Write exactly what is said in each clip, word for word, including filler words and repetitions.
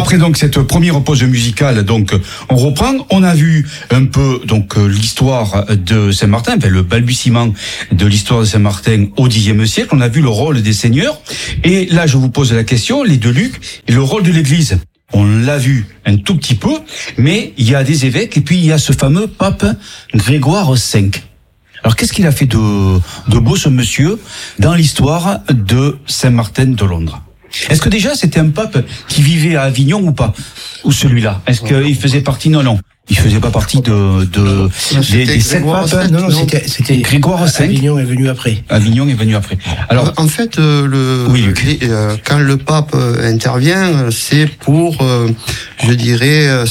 après donc cette première pause musicale, donc on reprend. On a vu un peu donc l'histoire de Saint-Martin, enfin, le balbutiement de l'histoire de Saint-Martin au dixième siècle. On a vu le rôle des seigneurs. Et là, je vous pose la question, les deux Luc, et le rôle de l'Église. On l'a vu un tout petit peu, mais il y a des évêques et puis il y a ce fameux pape Grégoire cinq. Alors qu'est-ce qu'il a fait de, de beau ce monsieur dans l'histoire de Saint-Martin de Londres? Est-ce que déjà c'était un pape qui vivait à Avignon ou pas? Ou celui-là? Est-ce qu'il faisait partie? Non, non. Il faisait pas partie de, de, des, des sept papes. Non, non, c'était, c'était Grégoire cinq. Avignon est venu après. Avignon est venu après. Alors, en fait, euh, le, oui, les, euh, quand le pape euh, intervient, c'est pour, euh, je dirais, euh,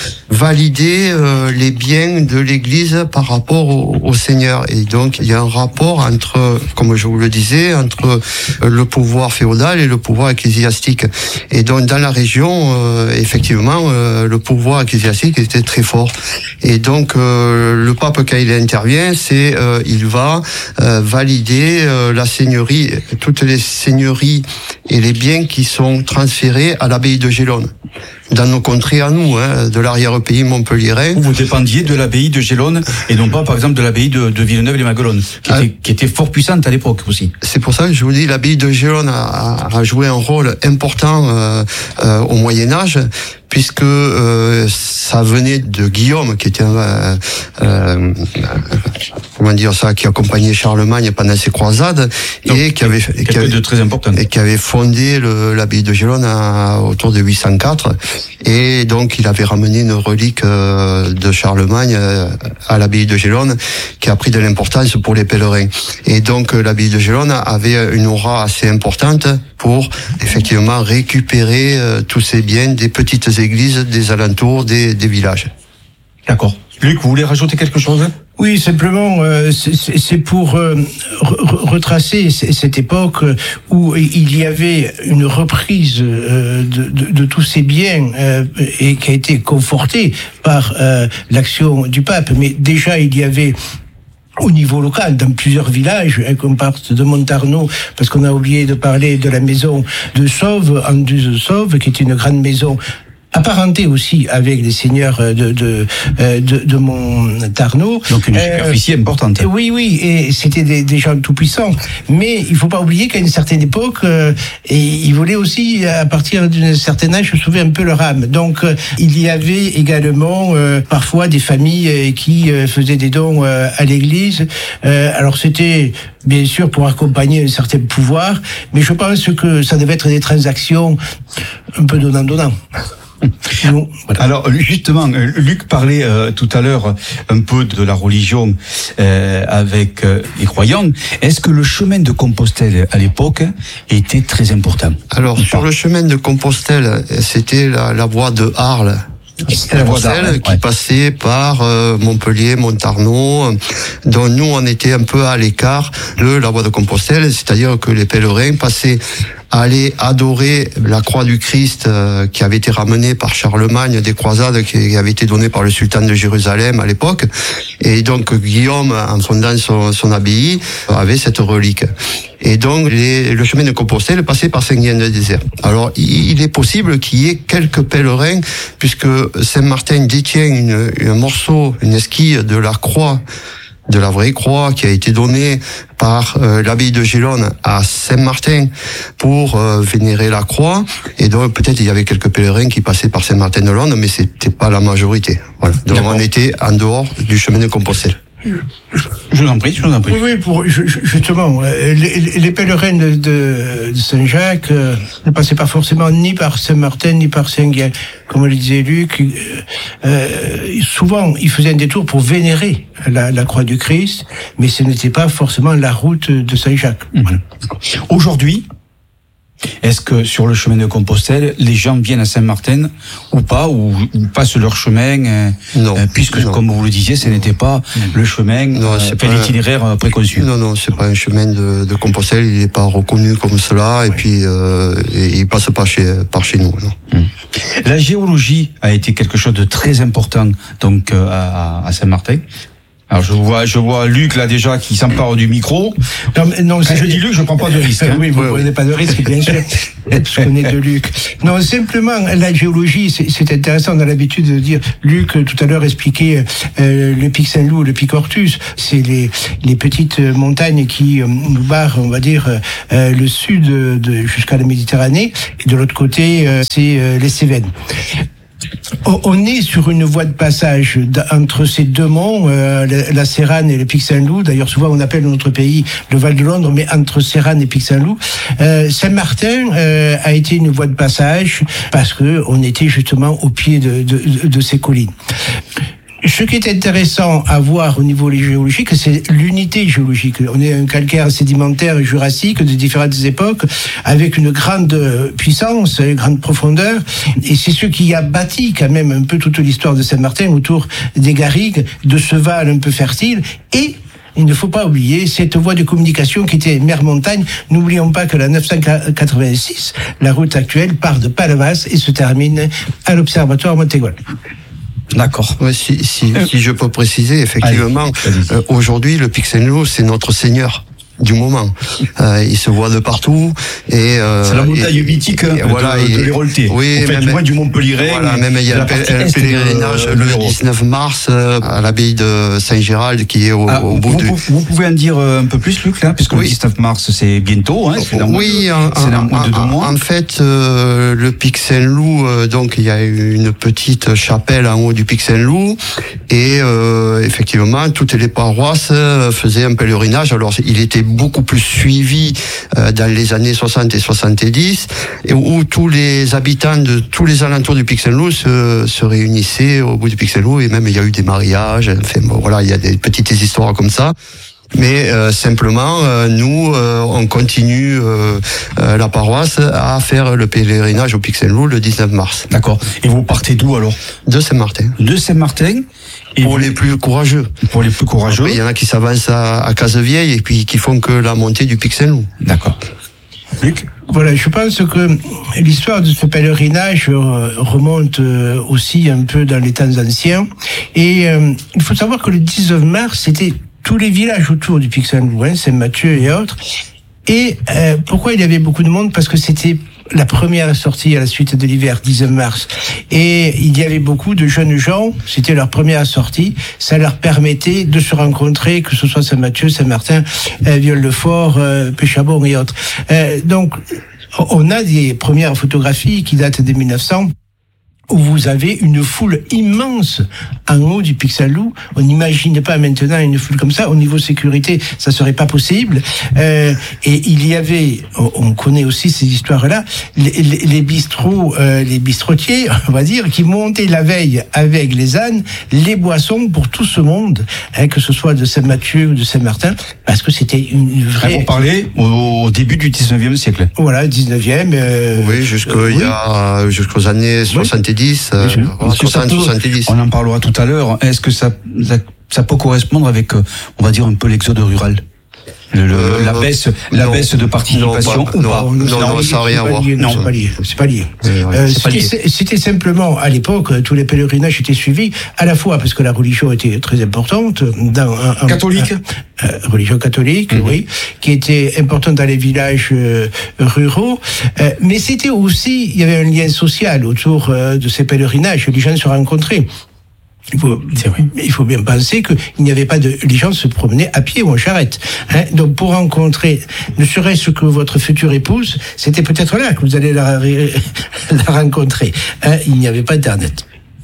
valider euh, les biens de l'Église par rapport au, au Seigneur. Et donc, il y a un rapport entre, comme je vous le disais, entre euh, le pouvoir féodal et le pouvoir ecclésiastique. Et donc, dans la région, euh, effectivement, euh, le pouvoir ecclésiastique était très fort. Et donc euh, le pape, quand il intervient, c'est euh, il va euh, valider euh, la seigneurie, toutes les seigneuries et les biens qui sont transférés à l'abbaye de Gélone. Dans nos contrées à nous, hein, de l'arrière-pays montpelliérain. Vous dépendiez de l'abbaye de Gélone et non pas, par exemple, de l'abbaye de, de Villeneuve-les-Maguelones, qui, ah, était, qui était fort puissante à l'époque aussi. C'est pour ça que je vous dis, l'abbaye de Gélone a, a joué un rôle important euh, euh, au Moyen-Âge, puisque euh, ça venait de Guillaume, qui était un, euh, euh, comment dire ça, qui accompagnait Charlemagne pendant ses croisades. Donc, et qui avait, qui avait, de très important. Et qui avait fondé le, l'abbaye de Gélone à, autour de huit cent quatre. Et donc, il avait ramené une relique euh, de Charlemagne euh, à l'abbaye de Gélone, qui a pris de l'importance pour les pèlerins. Et donc, euh, l'abbaye de Gélone avait une aura assez importante pour, effectivement, récupérer euh, tous ces biens des petites églises des alentours des, des villages. D'accord. Luc, vous voulez rajouter quelque chose? Oui, simplement, euh, c'est, c'est pour euh, re- retracer cette époque où il y avait une reprise euh, de, de, de tous ces biens euh, et qui a été confortée par euh, l'action du pape. Mais déjà, il y avait au niveau local, dans plusieurs villages, hein, qu'on parte de Montarno, parce qu'on a oublié de parler de la maison de Sauve, Anduze-Sauve, qui est une grande maison apparenté aussi avec les seigneurs de de de, de Montarno. Donc une superficie euh, importante. Oui, oui, et c'était des, des gens tout puissants. Mais il faut pas oublier qu'à une certaine époque, euh, et ils voulaient aussi, à partir d'un certain âge, sauver un peu leur âme. Donc euh, il y avait également euh, parfois des familles euh, qui euh, faisaient des dons euh, à l'Église. Euh, alors c'était bien sûr pour accompagner un certain pouvoir, mais je pense que ça devait être des transactions un peu donnant-donnant. Non, voilà. Alors justement, Luc parlait euh, tout à l'heure un peu de la religion euh, avec euh, les croyants. Est-ce que le chemin de Compostelle à l'époque était très important? Alors sur le chemin de Compostelle, c'était la, la voie de Arles. La voie d'Arles qui ouais. passait par euh, Montpellier, Montarno, dont nous on était un peu à l'écart de la voie de Compostelle, c'est-à-dire que les pèlerins passaient à aller adorer la croix du Christ euh, qui avait été ramenée par Charlemagne des croisades, qui avait été donnée par le sultan de Jérusalem à l'époque. Et donc Guillaume, en fondant son, son abbaye, avait cette relique. Et donc les, le chemin de Compostelle passait par Saint-Guillain-de-Désert. Alors il est possible qu'il y ait quelques pèlerins, puisque Saint-Martin détient une, un morceau, une esquille de la croix, de la vraie croix qui a été donnée par euh, l'abbaye de Gélone à Saint-Martin pour euh, vénérer la croix. Et donc peut-être il y avait quelques pèlerins qui passaient par Saint-Martin de Londres, mais c'était pas la majorité. Voilà. Donc D'accord. on était en dehors du chemin de Compostelle. Je vous en prie, je vous en prie. Oui, oui, pour, justement, les, les pèlerins de, de, de Saint-Jacques euh, ne passaient pas forcément ni par Saint-Martin, ni par Saint-Guillain. Comme le disait Luc, euh, souvent, ils faisaient un détour pour vénérer la, la croix du Christ, mais ce n'était pas forcément la route de Saint-Jacques. Mmh. Voilà. Aujourd'hui, est-ce que sur le chemin de Compostelle, les gens viennent à Saint-Martin ou pas, ou, ou passent leur chemin euh, Non. Euh, puisque, non. comme vous le disiez, ce n'était pas non. le chemin, non, euh, c'est pas l'itinéraire un... préconçu. Non, non, c'est pas un chemin de, de Compostelle, il n'est pas reconnu comme cela, et oui. puis euh, et il passe pas chez, par chez nous. Non. Hum. La géologie a été quelque chose de très important donc euh, à, à Saint-Martin. Alors je vois, je vois Luc là déjà qui s'empare du micro. Non, mais non, Quand je dis Luc, je prends pas de risque. Hein. Oui, vous ne prenez pas de risque, bien sûr. Je connais de Luc. Non, simplement, la géologie, c'est, c'est intéressant. On a l'habitude de dire, Luc tout à l'heure expliquait euh, le pic Saint-Loup, le pic Ortus. C'est les, les petites montagnes qui euh, nous barrent, on va dire, euh, le sud de, jusqu'à la Méditerranée. Et de l'autre côté, euh, c'est euh, les Cévennes. On est sur une voie de passage entre ces deux monts, euh, la Séranne et le Pic Saint-Loup. D'ailleurs, souvent on appelle notre pays le Val de Londres, mais entre Séranne et Pic Saint-Loup. Euh, Saint-Martin euh, a été une voie de passage parce que on était justement au pied de, de, de ces collines. Ce qui est intéressant à voir au niveau géologique, c'est l'unité géologique. On est un calcaire sédimentaire jurassique de différentes époques, avec une grande puissance, une grande profondeur, et c'est ce qui a bâti quand même un peu toute l'histoire de Saint-Martin autour des garrigues, de ce val un peu fertile, et il ne faut pas oublier cette voie de communication qui était mer-montagne. N'oublions pas que la neuf cent quatre-vingt-six, la route actuelle, part de Palavas et se termine à l'Observatoire Montégoal. D'accord. Ouais, si, si, si je peux préciser, effectivement, allez, euh, aujourd'hui, le Pic Saint-Loup, c'est notre seigneur du moment. Euh, il se voit de partout et euh, c'est la montagne et, mythique et, de, voilà, de, de l'Héraultais. Oui, en fait, même, du moins du Montpellier. Voilà, même il y a le pèlerinage le, le dix-neuf mars euh, à l'abbaye de Saint-Gérald qui est au, ah, au bout vous, de... vous pouvez en dire un peu plus, Luc, là, puisque oui. Le dix-neuf mars c'est bientôt. Hein, c'est dans oui, de, en, c'est dans en, de deux mois. En fait, euh, le Pic Saint-Loup, euh, donc il y a une petite chapelle en haut du Pic Saint-Loup et euh, effectivement toutes les paroisses faisaient un pèlerinage. Alors il était beaucoup plus suivi euh, dans les années soixante et soixante-dix, et où tous les habitants de tous les alentours du Pic Saint-Loup se, se réunissaient au bout du Pic Saint-Loup, et même il y a eu des mariages, enfin bon, voilà, il y a des petites histoires comme ça. Mais euh, simplement, euh, nous, euh, on continue euh, euh, la paroisse à faire le pèlerinage au Pic Saint-Loup le dix-neuf mars. D'accord. Et vous partez d'où alors ? De Saint-Martin. De Saint-Martin. Et pour vous... les plus courageux. Pour les plus courageux. Il y en a qui s'avancent à, à Cazevieille et puis qui font que la montée du Pic Saint-Loup. D'accord. Luc ? Voilà, je pense que l'histoire de ce pèlerinage remonte aussi un peu dans les temps anciens. Et euh, il faut savoir que le dix-neuf mars, c'était tous les villages autour du Pic Saint-Loup, hein, Saint-Mathieu et autres. Et euh, pourquoi il y avait beaucoup de monde ? Parce que c'était la première sortie à la suite de l'hiver, dix-neuf mars. Et il y avait beaucoup de jeunes gens, c'était leur première sortie. Ça leur permettait de se rencontrer, que ce soit Saint-Mathieu, Saint-Martin, euh, Viol-le-Fort, euh, Péchabon et autres. Euh, donc, on a des premières photographies qui datent de mille neuf cents. Où vous avez une foule immense en haut du Pic Saint-Loup. On n'imagine pas maintenant une foule comme ça. Au niveau sécurité, ça serait pas possible. Euh, et il y avait, on connaît aussi ces histoires-là, les, les, les bistrots, euh, les bistrotiers, on va dire, qui montaient la veille avec les ânes, les boissons pour tout ce monde, hein, que ce soit de Saint-Mathieu ou de Saint-Martin, parce que c'était une vraie... On parlait au, au début du dix-neuvième siècle. Voilà, dix-neuvième. Euh, oui, jusqu'au, euh, il y a, jusqu'aux années soixante-dix. Euh, soixante, soixante-dix. On en parlera tout à l'heure. Est-ce que ça, ça, ça peut correspondre avec, on va dire, un peu l'exode rural ? Le, le, euh, la baisse, la non, baisse de participation. Non, bah, non, non, non, non, ça n'a rien à voir. Non, c'est pas lié. C'est pas lié. Euh, c'était, c'était simplement, à l'époque, tous les pèlerinages étaient suivis, à la fois parce que la religion était très importante, dans un, un catholique, un, euh, religion catholique, mmh. oui, qui était importante dans les villages euh, ruraux, euh, mais c'était aussi, il y avait un lien social autour euh, de ces pèlerinages. Les gens se rencontraient. Il faut, il faut bien penser qu'il n'y avait pas de... Les gens se promenaient à pied ou en charrette. Hein. Donc pour rencontrer, ne serait-ce que votre future épouse, c'était peut-être là que vous allez la, la rencontrer. Hein. Il n'y avait pas d'Internet.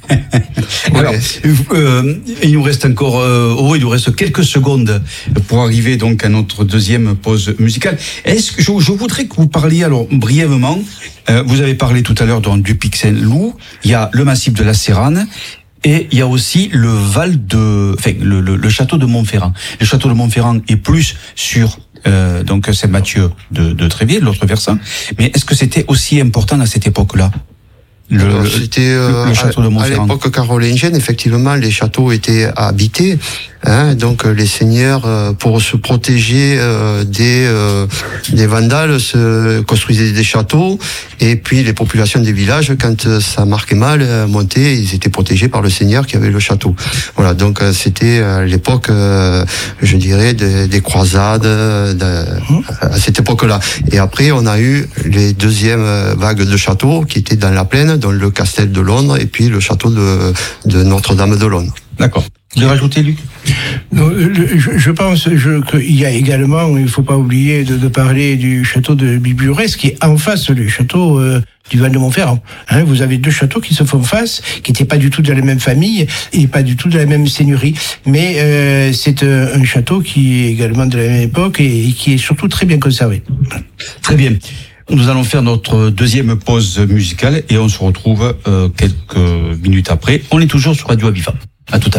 Alors, euh, il nous reste encore, euh, oh, il nous reste quelques secondes pour arriver donc à notre deuxième pause musicale. Est-ce que je, je voudrais que vous parliez alors brièvement. Euh, vous avez parlé tout à l'heure donc, du Pic Saint-Loup. Il y a le massif de la Séranne. Et il y a aussi le Val de, enfin le, le, le château de Montferrand. Le château de Montferrand est plus sur euh, donc Saint-Mathieu de, de Tréville, l'autre versant. Mais est-ce que c'était aussi important à cette époque-là? Le, Alors, c'était euh, le, le château de Montferrand. À l'époque carolingienne, effectivement, les châteaux étaient habités. Hein, donc les seigneurs, euh, pour se protéger euh, des euh, des vandales, se construisaient des châteaux, et puis les populations des villages, quand ça marquait mal, euh, montaient, ils étaient protégés par le seigneur qui avait le château. Voilà, donc euh, c'était à l'époque, euh, je dirais, des, des croisades, de, à cette époque-là. Et après, on a eu les deuxièmes vagues de châteaux qui étaient dans la plaine, dont le Castel de Londres et puis le château de, de Notre-Dame de Londres. D'accord. Vous voulez rajouter, Luc? Non, je, je pense qu'il y a également, il ne faut pas oublier de, de parler du château de Biburès, qui est en face du château euh, du Val de Montferrand. Hein, vous avez deux châteaux qui se font face, qui n'étaient pas du tout de la même famille et pas du tout de la même seigneurie. Mais euh, c'est euh, un château qui est également de la même époque et, et qui est surtout très bien conservé. Très bien. Nous allons faire notre deuxième pause musicale et on se retrouve euh, quelques minutes après. On est toujours sur Radio Aviva. À tout à l'heure.